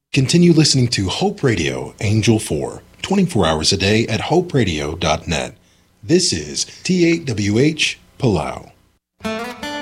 Continue listening to Hope Radio, Angel 4, 24 hours a day at hoperadio.net. This is TAWH Palau.